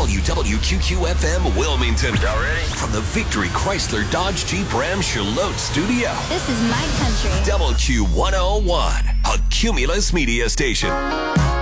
WWQQ-FM Wilmington. Y'all ready? From the Victory Chrysler Dodge Jeep Ram Charlotte studio. This is my country. WQ101, a Cumulus media station.